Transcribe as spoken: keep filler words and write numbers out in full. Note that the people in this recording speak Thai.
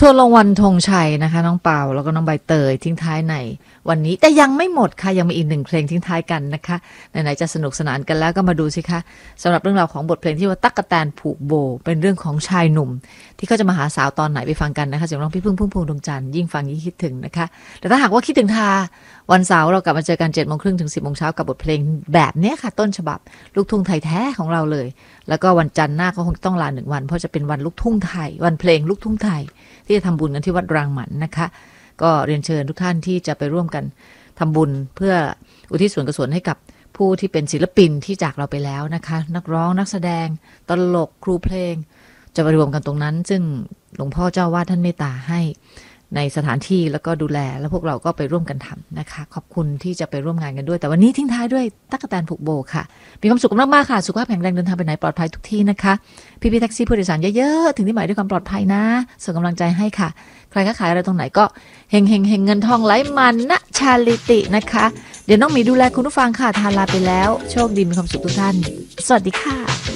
ทัวร์ลงวันธงชัยนะคะน้องเปาแล้วก็น้องใบเตยทิ้งท้ายในวันนี้แต่ยังไม่หมดค่ะยังมีอีกหนึ่งเพลงทิ้งท้ายกันนะคะไหนๆจะสนุกสนานกันแล้วก็มาดูสิคะสำหรับเรื่องราวของบทเพลงที่ว่าตั๊กแตนผูกโบเป็นเรื่องของชายหนุ่มที่เขาจะมาหาสาวตอนไหนไปฟังกันนะคะเสียงร้องพี่พึ่งพุ่มพวงดวงจันทร์ยิ่งฟังยิ่งคิดถึงนะคะแต่ถ้าหากว่าคิดถึงทาวันเสาร์เรากลับมาเจอกันเจ็ดโมงครึ่งถึงสิบโมงเช้ากับบทเพลงแบบนี้ค่ะต้นฉบับลูกทุ่งไทยแท้ของเราเลยแล้วก็วันจันทร์หน้าก็คงต้องลาหนึ่งวันเพราะจะเป็นวันลูกทุ่งไทยวันเพลงลูกทุ่งไทยที่จะทำบุญกันที่วัดรางหมันนะคะก็เรียนเชิญทุกท่านที่จะไปร่วมกันทำบุญเพื่ออุทิศส่วนกุศลให้กับผู้ที่เป็นศิลปินที่จากเราไปแล้วนะคะนักร้องนักแสดงตลกครูเพลงจะไปรวมกันตรงนั้นซึ่งหลวงพ่อเจ้าวาดท่านเมตตาให้ในสถานที่แล้วก็ดูแลแล้วพวกเราก็ไปร่วมกันทำนะคะขอบคุณที่จะไปร่วมงานกันด้วยแต่วันนี้ทิ้งท้ายด้วยตั๊กแตนผูกโบค่ะมีความสุขมากๆค่ะสุขภาพแข็งแรงเดินทางไปไหนปลอดภัยทุกที่นะคะพี่ๆแท็กซี่ผู้โดยสารเยอะๆถึงที่หมายด้วยความปลอดภัยนะส่งกำลังใจให้ค่ะใครค้าขายอะไรตรงไหนก็เฮงเฮงเฮงเงินทองไหลมันนะชาลิตินะคะเดี๋ยวน้องหมีดูแลคุณผู้ฟังค่ะทานลาไปแล้วโชคดีมีความสุขทุกท่านสวัสดีค่ะ